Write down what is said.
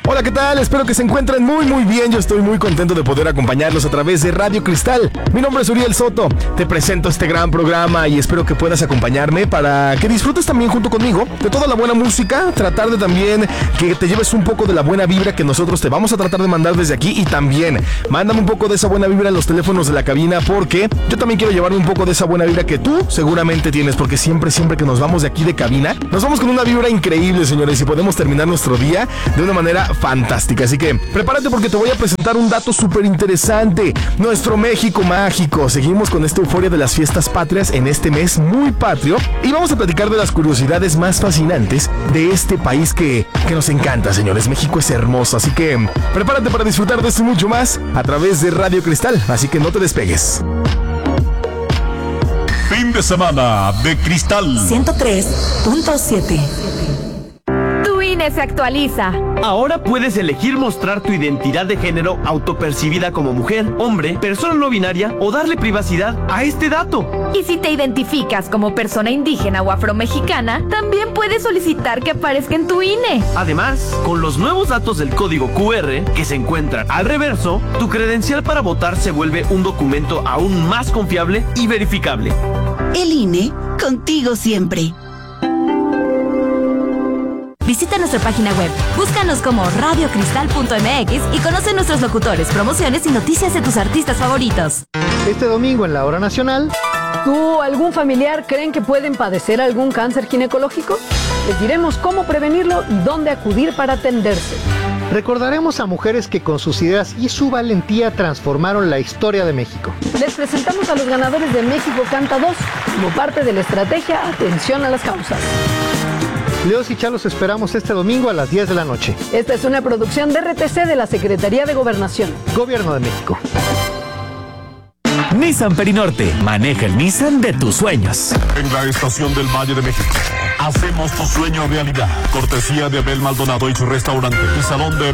Hola, ¿qué tal? Espero que se encuentren muy bien. Yo estoy muy contento de poder acompañarlos a través de Radio Cristal. Mi nombre es Uriel Soto. Te presento este gran programa y espero que puedas acompañarme para que disfrutes también junto conmigo de toda la buena música. Tratar de también que te lleves un poco de la buena vibra que nosotros te vamos a tratar de mandar desde aquí. Y también, mándame un poco de esa buena vibra en los teléfonos de la cabina, porque yo también quiero llevarme un poco de esa buena vibra que tú seguramente tienes, porque siempre que nos vamos de aquí de cabina, nos vamos con una vibra increíble, señores, y podemos terminar nuestro día de una manera fantástica. Así que prepárate porque te voy a presentar un dato súper interesante. Nuestro México mágico. Seguimos con esta euforia de las fiestas patrias en este mes muy patrio y vamos a platicar de las curiosidades más fascinantes de este país que nos encanta, señores. México es hermoso, así que prepárate para disfrutar de esto y mucho más a través de Radio Cristal, así que no te despegues. Fin de semana de Cristal 103.7. Se actualiza. Ahora puedes elegir mostrar tu identidad de género autopercibida como mujer, hombre, persona no binaria o darle privacidad a este dato. Y si te identificas como persona indígena o afromexicana, también puedes solicitar que aparezca en tu INE. Además, con los nuevos datos del código QR que se encuentran al reverso, tu credencial para votar se vuelve un documento aún más confiable y verificable. El INE, contigo siempre. Visita nuestra página web, búscanos como radiocristal.mx y conoce nuestros locutores, promociones y noticias de tus artistas favoritos. Este domingo en la Hora Nacional. ¿Tú o algún familiar creen que pueden padecer algún cáncer ginecológico? Les diremos cómo prevenirlo y dónde acudir para atenderse. Recordaremos a mujeres que con sus ideas y su valentía transformaron la historia de México. Les presentamos a los ganadores de México Canta 2 como parte de la estrategia Atención a las Causas. Leos y Chalos esperamos este domingo a las 10 de la noche. Esta es una producción de RTC de la Secretaría de Gobernación. Gobierno de México. Nissan Perinorte. Maneja el Nissan de tus sueños. En la estación del Valle de México. Hacemos tu sueño realidad. Cortesía de Abel Maldonado y su restaurante. El salón de